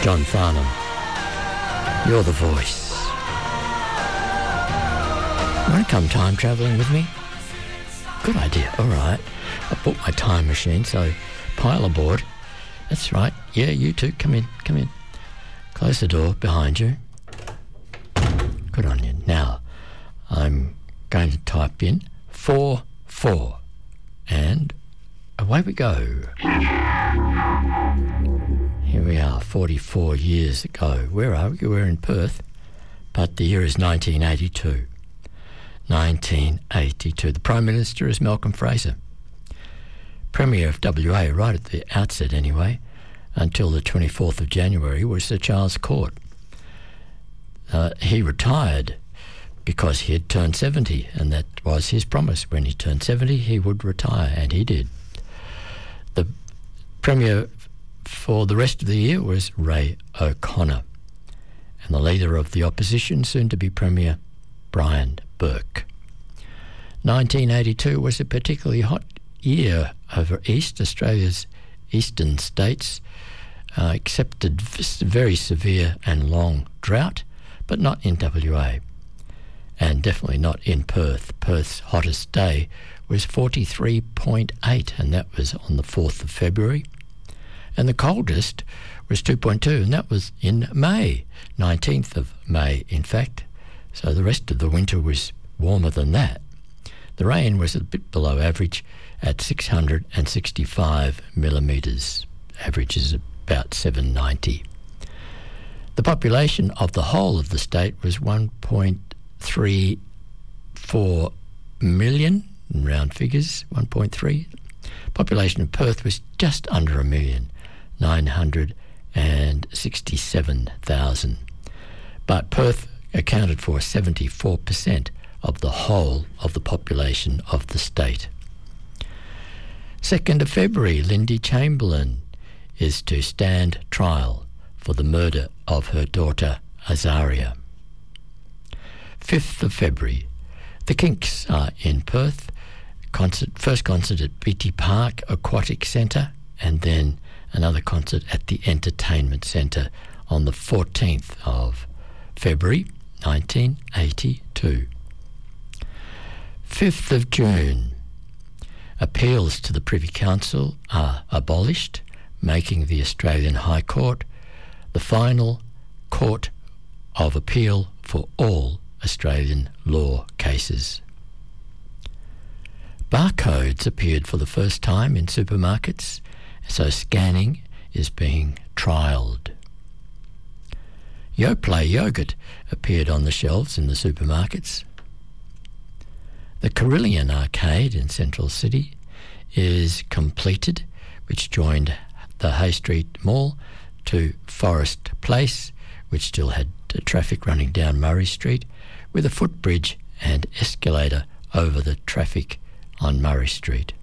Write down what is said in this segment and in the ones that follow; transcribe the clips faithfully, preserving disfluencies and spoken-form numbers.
John Farnham, you're the voice. Want to come time travelling with me? Good idea. All right. I bought my time machine, so pile aboard. That's right. Yeah, you too. Come in. Come in. Close the door behind you. Good on you. Now, I'm going to type in four four, and away we go. Here we are, forty-four years ago. Where are we? We're in Perth, but the year is nineteen eighty-two. nineteen eighty-two. The Prime Minister is Malcolm Fraser. Premier of W A, right at the outset anyway, until the twenty-fourth of January, was Sir Charles Court. Uh, he retired because he had turned seventy, and that was his promise. When he turned seventy, he would retire, and he did. The Premier for the rest of the year was Ray O'Connor, and the leader of the opposition, soon to be Premier, Brian Burke. nineteen eighty-two was a particularly hot year over East. Australia's eastern states uh, accepted very severe and long drought, but not in W A, and definitely not in Perth. Perth's hottest day was forty-three point eight, and that was on the fourth of February. And the coldest was two point two, and that was in May, nineteenth of May, in fact. So the rest of the winter was warmer than that. The rain was a bit below average at six hundred sixty-five millimetres. Average is about seven ninety. The population of the whole of the state was one point three four million, in round figures, one point three. Population of Perth was just under a million, nine hundred sixty-seven thousand. But Perth accounted for seventy-four percent of the whole of the population of the state. second of February, Lindy Chamberlain is to stand trial for the murder of her daughter Azaria. fifth of February, the Kinks are in Perth. Concert, first concert at Beatty Park Aquatic Centre, and then another concert at the Entertainment Centre on the fourteenth of February, nineteen eighty-two. fifth of June, appeals to the Privy Council are abolished, making the Australian High Court the final court of appeal for all Australian law cases. Barcodes appeared for the first time in supermarkets, so scanning is being trialled. Yoplait yogurt appeared on the shelves in the supermarkets. The Carillion Arcade in Central City is completed, which joined the Hay Street Mall to Forest Place, which still had uh, traffic running down Murray Street, with a footbridge and escalator over the traffic on Murray Street.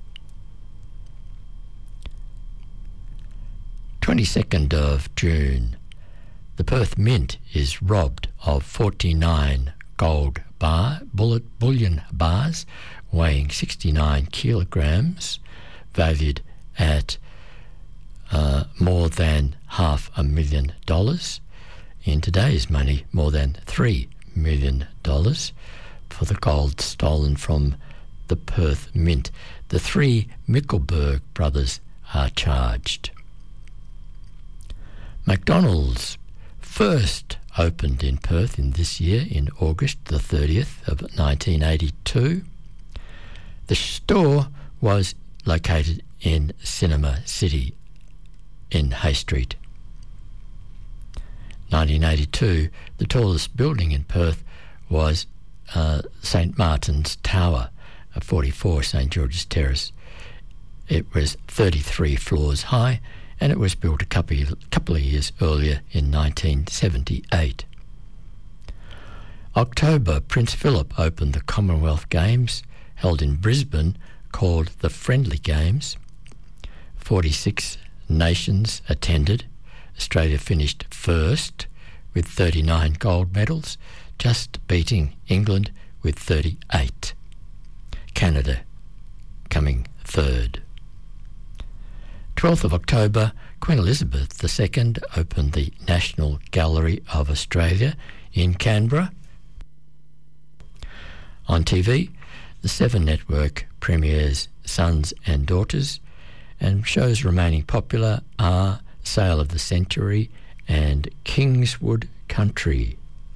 twenty-second of June, the Perth Mint is robbed of forty-nine gold bar, bullet bullion bars weighing sixty-nine kilograms, valued at uh, more than half a million dollars. In today's money, more than three million dollars for the gold stolen from the Perth Mint. The three Mickelberg brothers are charged. McDonald's first opened in Perth in this year, in August the thirtieth of nineteen eighty-two. The store was located in Cinema City in Hay Street. nineteen eighty-two, the tallest building in Perth was uh, Saint Martin's Tower, at forty-four St George's Terrace. It was thirty-three floors high, and it was built a couple of, couple of years earlier in nineteen seventy-eight. October, Prince Philip opened the Commonwealth Games, held in Brisbane, called the Friendly Games. forty-six nations attended. Australia finished first with thirty-nine gold medals, just beating England with thirty-eight. Canada coming third. twelfth of October, Queen Elizabeth the Second opened the National Gallery of Australia in Canberra. On T V, the Seven Network premieres Sons and Daughters, and shows remaining popular are Sale of the Century and Kingswood Country.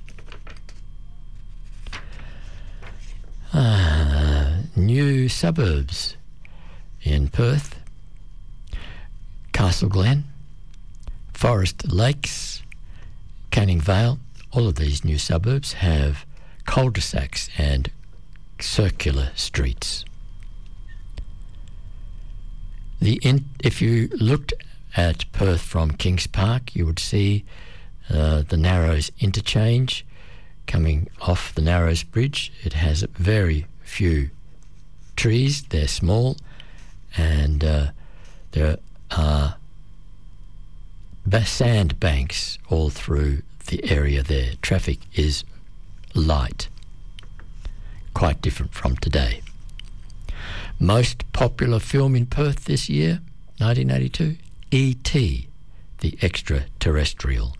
Ah, new suburbs in Perth: Castle Glen, Forest Lakes, Canning Vale. All of these new suburbs have cul-de-sacs and circular streets. The in, if you looked at Perth from Kings Park, you would see uh, the Narrows interchange coming off the Narrows Bridge. It has very few trees. They're small, and uh, there are sand banks all through the area there. Traffic is light, quite different from today. Most popular film in Perth this year, nineteen eighty-two, E T, the Extraterrestrial.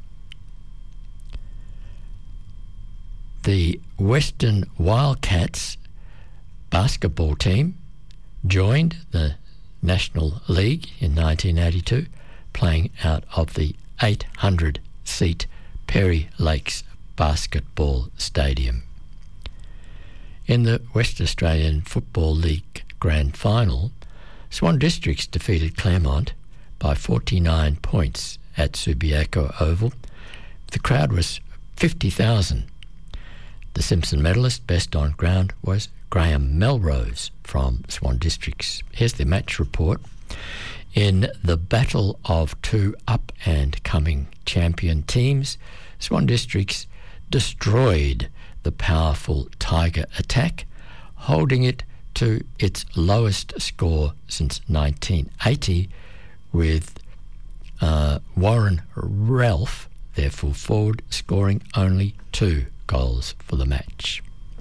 The Western Wildcats basketball team joined the National League in nineteen eighty-two, playing out of the eight hundred seat Perry Lakes Basketball Stadium. In the West Australian Football League Grand Final, Swan Districts defeated Claremont by forty-nine points at Subiaco Oval. The crowd was fifty thousand. The Simpson medalist, best on ground, was Graham Melrose from Swan Districts. Here's the match report. In the battle of two up-and-coming champion teams, Swan Districts destroyed the powerful Tiger Attack, holding it to its lowest score since nineteen eighty, with uh, Warren Ralph, their full forward, scoring only two goals for the match.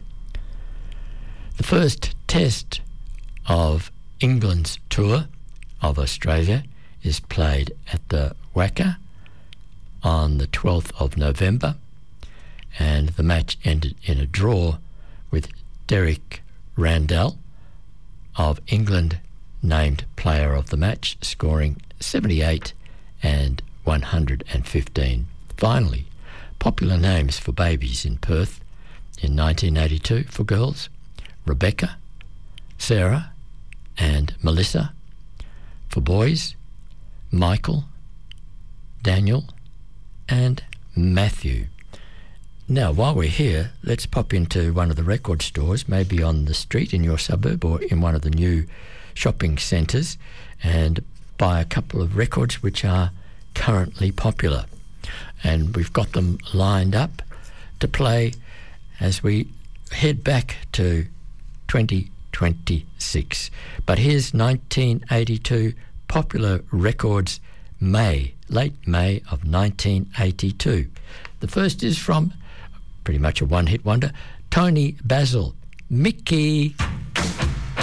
The first test of England's tour of Australia is played at the Wacker on the twelfth of November, and the match ended in a draw with Derek Randall of England named player of the match, scoring seventy-eight and one hundred fifteen. Finally, popular names for babies in Perth in nineteen eighty-two for girls: Rebecca, Sarah and Melissa. For boys: Michael, Daniel and Matthew. Now, while we're here, let's pop into one of the record stores, maybe on the street in your suburb or in one of the new shopping centres, and buy a couple of records which are currently popular. And we've got them lined up to play as we head back to twenty twenty-six. But here's nineteen eighty-two popular records, May, late May of nineteen eighty-two. The first is from pretty much a one-hit wonder, Tony Basil, Mickey.